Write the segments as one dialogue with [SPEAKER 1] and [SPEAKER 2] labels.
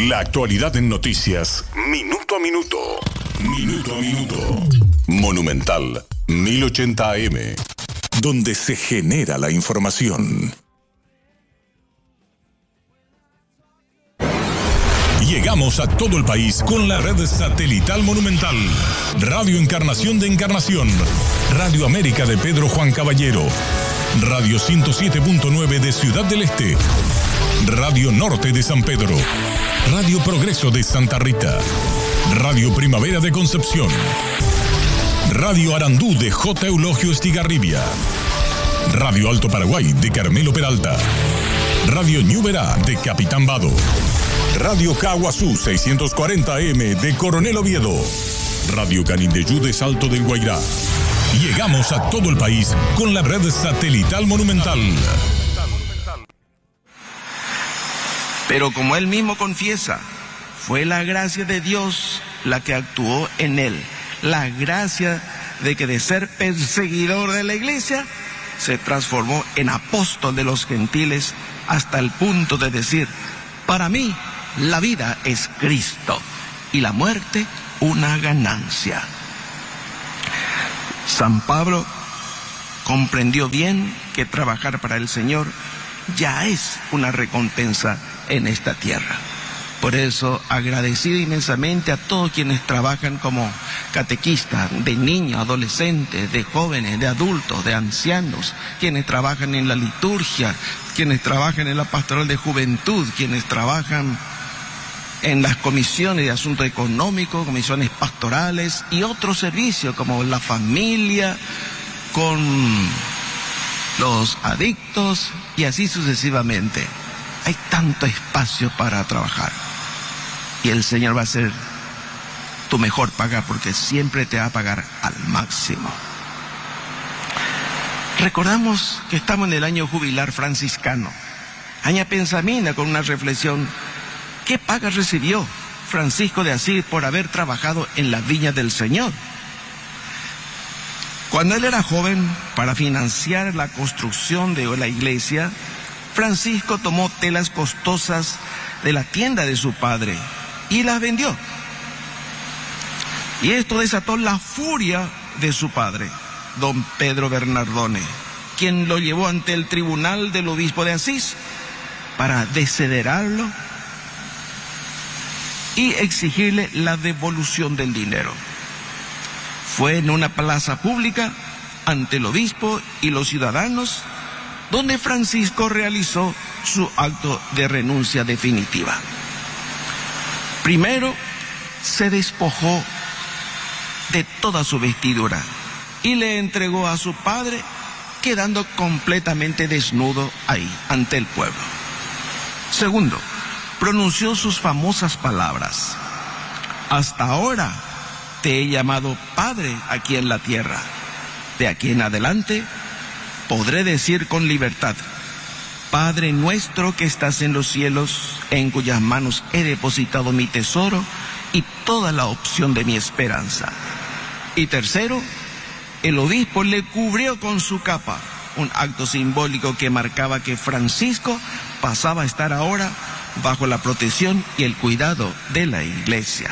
[SPEAKER 1] La actualidad en noticias, minuto a minuto. Minuto a minuto. Monumental 1080 AM, donde se genera la información. Llegamos a todo el país con la red satelital Monumental. Radio Encarnación de Encarnación. Radio América de Pedro Juan Caballero. Radio 107.9 de Ciudad del Este. Radio Norte de San Pedro. Radio Progreso de Santa Rita. Radio Primavera de Concepción. Radio Arandú de J. Eulogio Estigarribia. Radio Alto Paraguay de Carmelo Peralta. Radio Ñuberá de Capitán Vado. Radio Caguazú 640 AM de Coronel Oviedo. Radio Canindeyú de Salto del Guairá. Llegamos a todo el país con la red satelital Monumental.
[SPEAKER 2] Pero como él mismo confiesa, fue la gracia de Dios la que actuó en él. La gracia de que de ser perseguidor de la iglesia se transformó en apóstol de los gentiles hasta el punto de decir: para mí la vida es Cristo y la muerte una ganancia. San Pablo comprendió bien que trabajar para el Señor ya es una recompensa en esta tierra. Por eso, agradecido inmensamente a todos quienes trabajan como catequistas, de niños, adolescentes, de jóvenes, de adultos, de ancianos, quienes trabajan en la liturgia, quienes trabajan en la pastoral de juventud, quienes trabajan en las comisiones de asuntos económicos, comisiones pastorales y otros servicios como la familia, con los adictos y así sucesivamente. Hay tanto espacio para trabajar y el Señor va a ser tu mejor paga porque siempre te va a pagar al máximo. Recordamos que estamos en el año jubilar franciscano. Aña Pensamina con una reflexión: ¿qué paga recibió Francisco de Asís por haber trabajado en la viña del Señor? Cuando él era joven, para financiar la construcción de la iglesia, Francisco tomó telas costosas de la tienda de su padre y las vendió. Y esto desató la furia de su padre, don Pedro Bernardone, quien lo llevó ante el tribunal del obispo de Asís para desederarlo y exigirle la devolución del dinero. Fue en una plaza pública ante el obispo y los ciudadanos donde Francisco realizó su acto de renuncia definitiva. Primero se despojó de toda su vestidura y le entregó a su padre, quedando completamente desnudo ahí ante el pueblo. Segundo, pronunció sus famosas palabras: hasta ahora te he llamado Padre aquí en la tierra. De aquí en adelante podré decir con libertad: Padre nuestro que estás en los cielos, en cuyas manos he depositado mi tesoro y toda la opción de mi esperanza. Y tercero, el obispo le cubrió con su capa, un acto simbólico que marcaba que Francisco pasaba a estar ahora bajo la protección y el cuidado de la iglesia.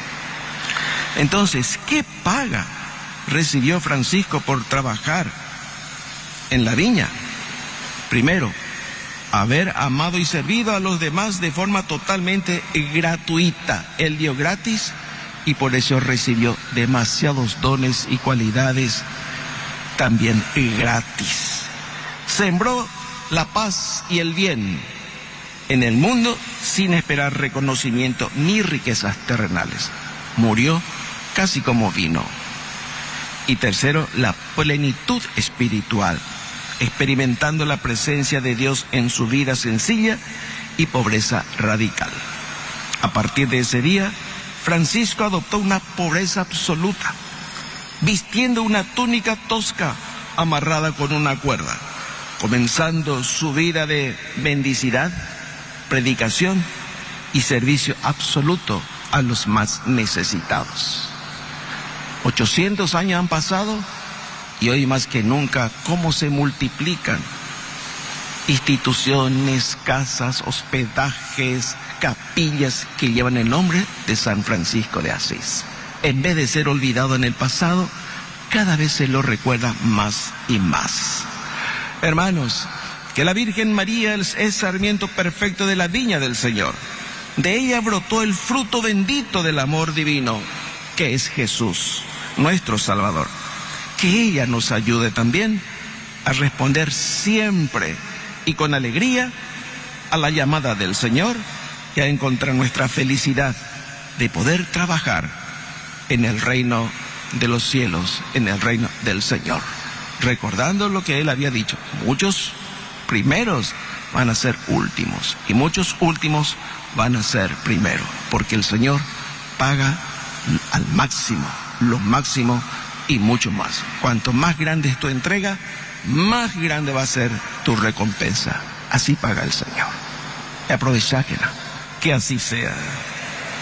[SPEAKER 2] Entonces, ¿qué paga recibió Francisco por trabajar en la viña? Primero, haber amado y servido a los demás de forma totalmente gratuita. Él dio gratis y por eso recibió demasiados dones y cualidades también gratis. Sembró la paz y el bien en el mundo sin esperar reconocimiento ni riquezas terrenales. Murió casi como vino. Y tercero, la plenitud espiritual, experimentando la presencia de Dios en su vida sencilla y pobreza radical. A partir de ese día, Francisco adoptó una pobreza absoluta, vistiendo una túnica tosca amarrada con una cuerda, comenzando su vida de mendicidad, predicación y servicio absoluto a los más necesitados. 800 años han pasado y hoy más que nunca, cómo se multiplican instituciones, casas, hospedajes, capillas que llevan el nombre de San Francisco de Asís. En vez de ser olvidado en el pasado, cada vez se lo recuerda más y más. Hermanos, que la Virgen María es sarmiento perfecto de la viña del Señor. De ella brotó el fruto bendito del amor divino, que es Jesús, nuestro Salvador. Que ella nos ayude también a responder siempre y con alegría a la llamada del Señor y a encontrar nuestra felicidad de poder trabajar en el reino de los cielos, en el reino del Señor. Recordando lo que Él había dicho, muchos primeros van a ser últimos y muchos últimos van a ser primeros, porque el Señor paga al máximo, lo máximo y mucho más. Cuanto más grande es tu entrega, más grande va a ser tu recompensa. Así paga el Señor. Aprovechá que así sea.